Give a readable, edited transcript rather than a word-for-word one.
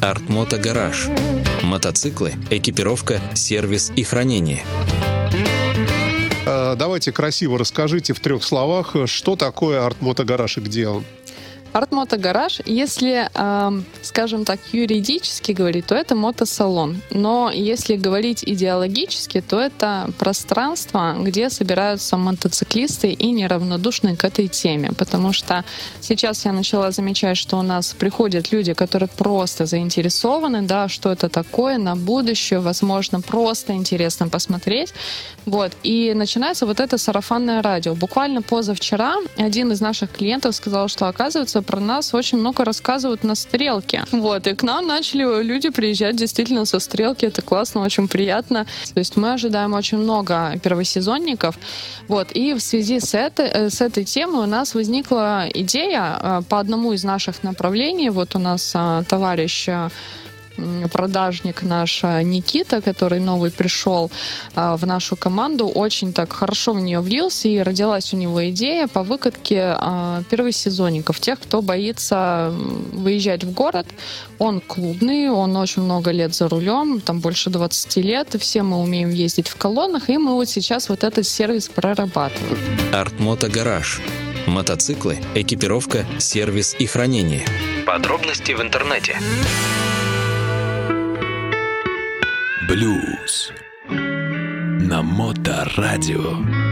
Артмото Гараж. Мотоциклы, экипировка, сервис и хранение. Давайте красиво расскажите в 3 словах, что такое Артмото Гараж и где он. Артмото Гараж, если, скажем так, юридически говорить, то это мотосалон. Но если говорить идеологически, то это пространство, где собираются мотоциклисты и неравнодушные к этой теме. Потому что сейчас я начала замечать, что у нас приходят люди, которые просто заинтересованы, да, что это такое на будущее, возможно, просто интересно посмотреть. Вот. И начинается вот это сарафанное радио. Буквально позавчера один из наших клиентов сказал, что, оказывается, про нас очень много рассказывают на Стрелке. Вот. И к нам начали люди приезжать действительно со Стрелки. Это классно, очень приятно. То есть мы ожидаем очень много первосезонников. Вот. И в связи с этой темой у нас возникла идея по одному из наших направлений. Вот у нас товарищ продажник наш Никита, который новый пришел в нашу команду, очень так хорошо в нее влился, и родилась у него идея по выкатке первосезонников, тех, кто боится выезжать в город. Он клубный, он очень много лет за рулем, там больше 20 лет, и все мы умеем ездить в колоннах, и мы вот сейчас вот этот сервис прорабатываем. Артмото Гараж. Мотоциклы, экипировка, сервис и хранение. Подробности в интернете. Блюз на Моторадио.